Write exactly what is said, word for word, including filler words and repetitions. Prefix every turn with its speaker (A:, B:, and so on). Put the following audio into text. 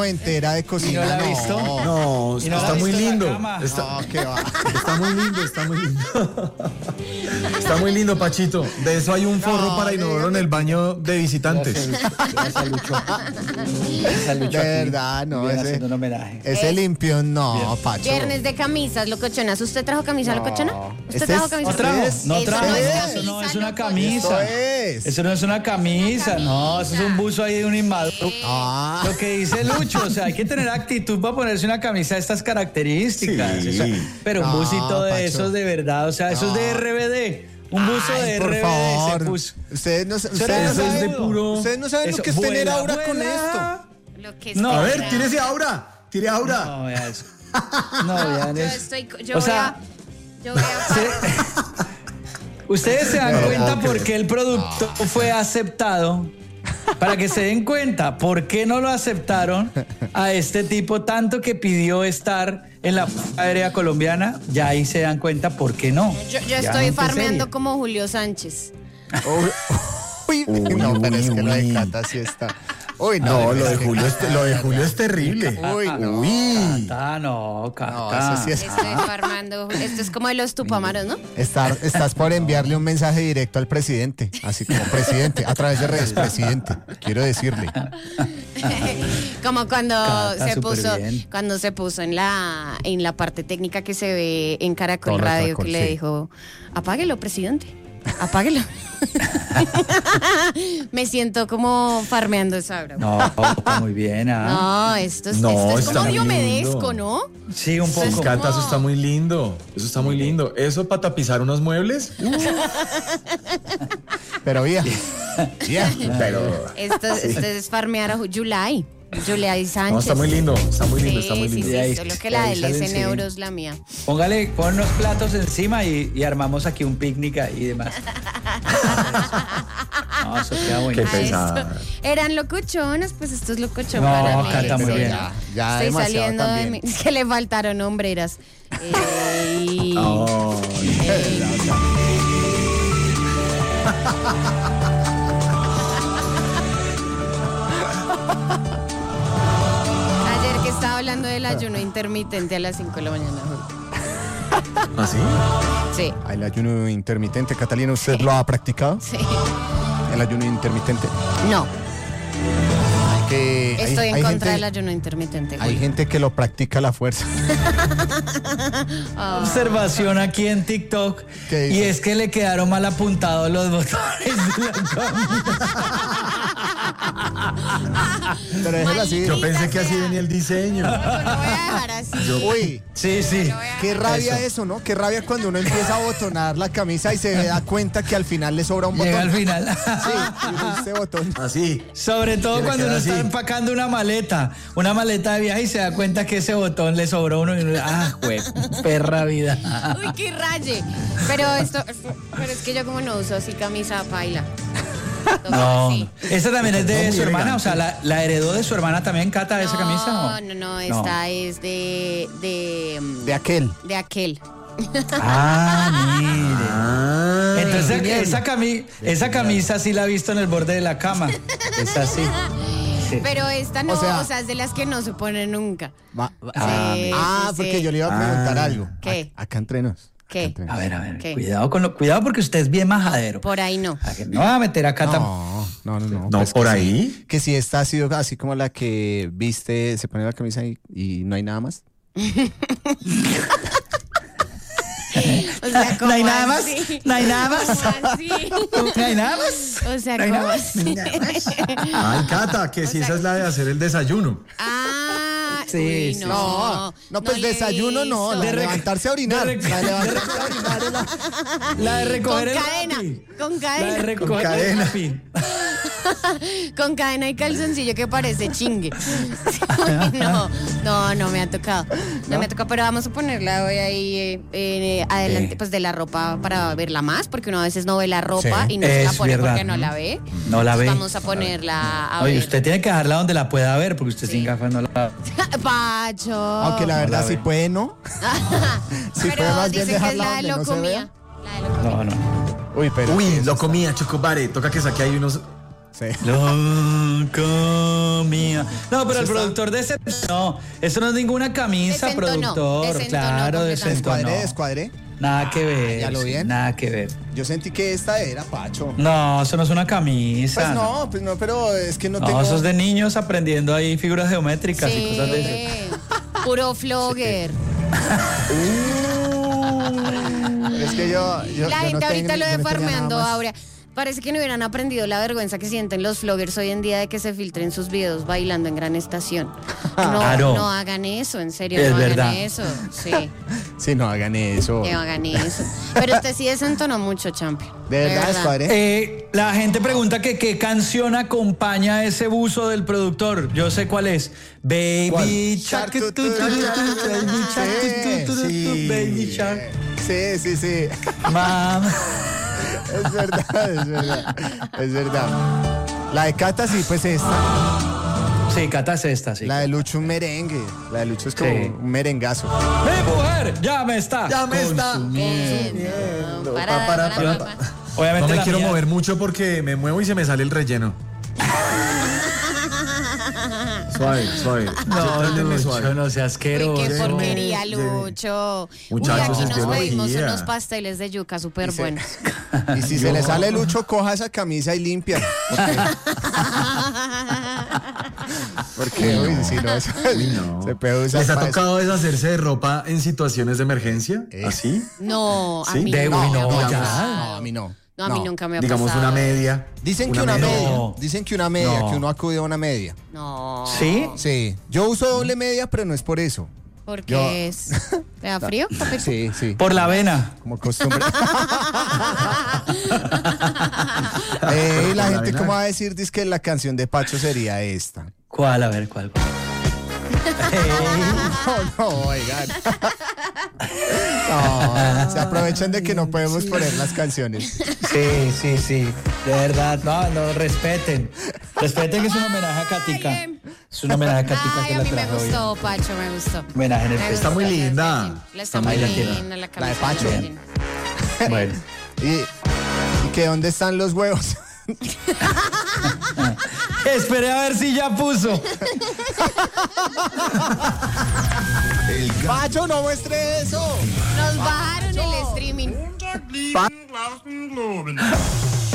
A: noventera de cocina.
B: ¿No la ha visto?
A: No,
C: No,
B: ¿Y no
C: está
B: la
C: muy
B: has visto en la
C: lindo.
B: cama?
C: Está,
A: no, qué va.
C: está muy lindo, está muy lindo. Está muy lindo, Pachito. De eso hay un forro
A: No,
C: para inodoro en
A: dígame.
C: el baño de visitantes.
B: Esa Lucho. Esa Lucho
A: De
B: aquí
A: verdad, no,
B: viene
A: ese-
B: haciendo un homenaje.
A: Ese
D: Es-
A: limpio, no, Pacho.
D: Viernes de camisas locochonas. ¿Usted trajo camisa
A: No.
D: locochona? ¿Usted
A: Este
D: trajo
A: es-
D: camisa
B: No trajo,
A: es-
B: no
D: Eso
B: trajo,
D: no
B: no,
D: es
B: eso
D: camisa,
B: no es una
D: loco.
B: camisa.
A: Eso es.
B: Eso no es una camisa, no, eso es un buzo ahí de un inmaduro.
A: Ah.
B: Lo que dice Lucho, o sea, hay que tener actitud para ponerse una camisa de estas características.
C: Sí.
B: O sea, pero un
A: No,
B: busito de
A: Pacho.
B: esos de verdad, o sea, eso es de R B D. Un buzo
A: Ay,
B: de
A: por
B: R B D
A: favor.
B: se puso.
A: Ustedes no,
B: Eso
A: ustedes
B: era-
A: no
B: eso es
A: saben,
B: de puro-
A: ustedes no saben
B: eso,
A: lo que es tener
B: vuela,
A: aura con
B: vuela.
A: esto.
D: Lo que
B: No,
C: A
D: sea.
C: ver, tírese Aura. Tire Aura.
B: No, vea eso. No, vean
D: Yo
B: eso.
D: estoy. Yo
B: O
D: voy
B: sea,
D: a. Yo voy a.
B: se- ustedes se dan
A: No,
B: cuenta
A: no,
B: por
A: creo.
B: qué el producto fue aceptado. Para que se den cuenta por qué no lo aceptaron a este tipo tanto que pidió estar en la Fuerza Aérea Colombiana, ya ahí se dan cuenta por qué no.
D: Yo, yo
B: Ya,
D: estoy
B: gente
D: farmeando
B: seria.
D: como Julio Sánchez.
A: Uy,
C: Uy,
A: no, pero es que lo de
C: uy.
A: Cata sí está. Uy, no.
C: No, lo
A: es
C: de
A: que
C: Julio es,
A: Cata,
C: lo de
A: ya,
C: Julio
A: ya.
C: es terrible.
A: Uy, no.
C: Uy.
B: Cata, no, Cata.
A: No, eso sí es-
D: Estoy farmando. Esto es como de los tupamaros, ¿no?
A: Estar- estás por enviarle un mensaje directo al presidente, así como presidente, a través de redes, presidente, quiero decirle.
D: Como cuando
B: Cata,
D: se
B: súper
D: puso,
B: bien.
D: cuando se puso en la en la parte técnica que se ve en Caracol
A: Torre
D: Radio,
A: Caracol,
D: que le
A: sí.
D: dijo, apáguelo, presidente. Apáguelo. Me siento como farmeando esa obra.
B: No, está muy bien, ¿ah?
D: No, esto es,
C: No,
D: esto es
C: está
D: como
C: muy
D: Diomedesco,
C: lindo.
D: ¿no?
B: Sí, un
D: Eso
B: poco.
D: es como-
C: Cata, eso está muy lindo. Eso está muy lindo. Eso para tapizar unos muebles.
A: Pero bien, bien.
C: Pero.
D: Esto, esto es farmear a Ju- Yulai. Yulai Sánchez.
C: No, está muy lindo. Está muy lindo,
D: Sí,
C: está muy
D: sí,
C: lindo.
D: sí,
B: De ahí-
D: solo que
B: de
D: la
B: ahí
D: de
B: salen,
D: L
B: sí.
D: en euros, la mía.
B: Póngale, pon unos platos encima y, y armamos aquí un picnic y demás. No, eso queda
C: Qué
B: bueno.
D: Ah,
C: pesada.
D: esto- Eran locochonas, pues esto es locochón
B: No,
D: para mí.
B: Cata, muy
D: Sí,
B: bien.
D: ya.
A: Ya
D: Estoy
A: demasiado
D: saliendo de
A: también.
D: mi... Es que le faltaron hombreras. Eh, y-
C: Ay.
D: eh, ayer que estaba hablando del ayuno intermitente a las cinco de la mañana.
C: ¿Así?
D: Sí,
A: El ayuno intermitente, Catalina, ¿usted lo ha practicado?
D: sí.
A: El ayuno intermitente.
D: No,
A: Que hay-
D: estoy en
A: hay
D: contra
A: gente-
D: del ayuno intermitente.
A: Hay gente que lo practica a la fuerza.
B: Observación aquí en TikTok.
A: ¿Qué
B: Y
A: hizo?
B: es que le quedaron mal apuntados los botones de la camisa.
A: Pero déjelo así.
C: Yo pensé que así venía el diseño.
D: Yo lo voy a dejar así.
A: Uy,
B: Sí, sí.
A: qué rabia eso. ¿no? Qué rabia cuando uno empieza a botonar la camisa y se da cuenta que al final le sobra un botón.
B: Llega al final.
A: Sí, y este botón.
C: Así.
B: Sobre todo
C: Quiere
B: cuando uno
C: quedar
B: está
C: así.
B: empacando una maleta, una maleta de viaje y se da cuenta que ese botón le sobró uno y uno, ah, güey, perra vida.
D: Uy, qué raye. Pero esto, esto- pero es que yo como no uso así camisa paila.
B: No,
D: Sí.
B: esa también es de
C: Muy
B: su hermana,
C: elegante.
B: o sea, la, la heredó de su hermana también, Cata, esa camisa.
D: No,
B: ¿o?
D: no, no, esta es de de mm,
A: De aquel.
D: de aquel.
B: Ah, mire.
C: Ah.
B: Entonces
A: bien.
B: esa, cami- esa camisa sí la he visto en el borde de la cama. Es así. Sí.
D: Pero esta no, o
A: O
D: sea,
A: sea-
D: es de las que no se pone nunca.
A: Va- va-
B: Ah,
D: Sí,
A: Ah,
D: sí,
A: porque
D: sí.
A: yo le iba a preguntar
C: Ah.
A: algo.
D: ¿Qué?
A: A- Acá entre nos.
D: ¿Qué?
A: Acá entre nos.
B: A ver, a ver,
D: ¿Qué?
B: cuidado con lo, cuidado porque usted es bien majadero.
D: Por ahí no.
B: A que no va a meter a Cata.
A: No, no, no, no.
C: No,
A: pues
C: por
A: que
C: ahí.
A: sí. Que si esta ha sido así como la que viste, se pone la camisa y, y no hay nada más.
D: O sea,
B: No hay
D: ¿cómo
B: nada más,
D: así?
B: no hay nada más.
D: ¿Cómo así?
B: No hay nada más.
D: O sea,
B: No hay
D: ¿cómo
B: nada más.
D: así?
C: Ay, Cata, que si esa es la de hacer el desayuno.
D: Ah,
B: Sí,
D: uy,
B: sí.
D: no.
A: No, no, pues
D: le
A: desayuno no,
D: hizo.
A: la de
B: De rec-
A: levantarse a orinar.
B: de rec-
A: La de levantarse a orinar es la-
B: La de recoger
D: Con
B: el
D: cadena,
B: Rappi.
D: con
B: La de
D: cadena.
B: recoger
C: Con
B: el
C: cadena.
B: Rappi.
D: Con cadena y calzoncillo que parece chingue. No, no, no me ha tocado. No, me ha tocado, pero vamos a ponerla hoy ahí eh, eh, adelante,
B: Sí.
D: pues de la ropa para verla más, porque uno a veces no ve la ropa
A: Sí.
D: y no se la
B: Es
D: pone
B: verdad.
D: porque no la ve.
B: No la
D: Entonces
B: ve.
D: Vamos a ponerla a
B: Oye,
D: ver.
B: usted tiene que dejarla donde la pueda ver, porque usted
D: Sí.
B: sin gafas no la.
D: Pacho.
A: Aunque la verdad
B: la
A: sí
B: ve.
A: puede, ¿no? Sí
D: pero
A: puede más bien
D: dice que es
A: dejarla
D: la de
A: donde no se
D: locomía.
A: vea.
D: La de locomía.
B: No, no.
A: Uy, pero.
C: Uy,
A: eso
C: lo
A: está-
C: comía, Chocobare. Toca que saque ahí unos
A: Sí.
B: Loco mía. No, pero el
A: está-
B: productor de ese. No, eso no es ninguna camisa,
D: Desentonó,
B: productor.
D: desentonó
B: Claro,
D: completamente.
B: desentonó.
A: Descuadré, descuadré.
B: Nada que ver.
A: ¿Ya lo bien?
B: Nada que ver.
A: Yo sentí que esta era Pacho.
B: No, eso no es una camisa.
A: Pues no, pues no, pero es que no,
B: No,
A: tengo...
B: eso es de niños aprendiendo ahí figuras geométricas y cosas de esas.
D: Sí, puro flogger.
A: Es que yo, yo
D: La
A: yo
D: gente
A: no
D: ahorita
A: tengo-
D: lo
A: yo
D: de
A: no tenía
D: farmeando
A: nada más.
D: Aurea. Parece que no hubieran aprendido la vergüenza que sienten los vloggers hoy en día de que se filtren sus videos bailando en Gran Estación. No,
B: Claro.
D: no hagan eso, en serio,
B: Es
D: no
B: verdad.
D: hagan eso. Sí,
A: Sí, no hagan eso.
D: no hagan eso. Pero usted sí desentonó mucho, Champion.
A: ¿De verdad, Escuadré?
B: Eh, la gente pregunta que qué canción acompaña ese buzo del productor. Yo sé cuál es. Baby
A: ¿Cuál?
B: Shark, tu, tu, tu, tu, tu, Baby Shark, tu, tu, tu, tu,
A: Sí.
B: Baby Shark.
A: Sí, sí, sí.
B: Mam.
A: Es verdad, es verdad. Es verdad. La de Cata sí, pues esta.
B: Sí, Cata es esta, sí.
A: La de Lucho un merengue. La de Lucho es como
B: Sí.
A: un merengazo.
B: ¡Mi mujer! Ya me está.
C: Ya me está.
D: Consumiendo. Para,
C: Pa, para,
D: para,
C: pa,
D: para.
B: Obviamente
C: No me
B: la
C: quiero
B: mía-
C: mover mucho porque me muevo y se me sale el relleno. Suave, suave.
B: No,
C: Trátenme
B: Lucho,
C: suave.
B: no seas
D: Uy,
B: asqueroso.
D: qué porquería, Lucho.
C: Muchachos,
D: Uy,
C: es
D: aquí nos pedimos
C: biología.
D: unos pasteles de yuca súper
A: Y se-
D: buenos.
A: Y si se le sale Lucho, coja esa camisa y limpia. Porque, uy, si no, eso-
C: Uy, no.
A: se puede usar
C: ¿Les ha
A: para eso.
C: tocado deshacerse de ropa en situaciones de emergencia?
A: Eh.
C: ¿Así?
D: No, a
C: Sí,
D: mí
B: de-
D: no.
B: uy, no,
D: me ha
B: ya.
D: pasado.
A: No, a mí no.
D: No, a mí
A: No.
D: nunca me ha
C: Digamos
D: pasado.
C: una media.
A: Dicen que una
C: media.
A: media.
B: No.
A: Dicen que una media,
B: No.
A: que uno acude a una media.
D: No.
B: ¿Sí?
A: Sí. Yo uso doble media, pero no es por eso.
D: Porque
A: Yo-
D: es. ¿Te da frío? papito?
A: Sí, sí.
B: Por la vena.
A: Como costumbre. eh, y la gente,
C: vena.
A: ¿cómo va a decir? Dice que la canción de Pacho sería esta.
B: ¿Cuál? A ver, ¿cuál? cuál?
A: No, no, oigan. No, se aprovechan de que no podemos poner las canciones.
B: Sí, sí, sí. De verdad, no, no, respeten. Respeten que es un homenaje a Katica.
D: Ay,
B: Es un homenaje a Katica
D: Ay,
B: que
D: a
B: la
D: mí me
B: trajo hoy.
D: gustó, Pacho, me gustó.
B: Homenaje en el
D: Me
B: pecho.
C: Está muy
D: gustó,
C: linda.
D: sí, sí. La está
C: Está
D: muy
B: muy linda.
D: linda, la camisa.
A: La de Pacho.
D: muy linda.
B: Bueno.
A: Y, y que dónde están los huevos.
B: Esperé a ver si ya puso.
A: Pacho, no muestre eso.
D: Nos bajaron el streaming.
E: Montag, Liegen, Glauben, Globen.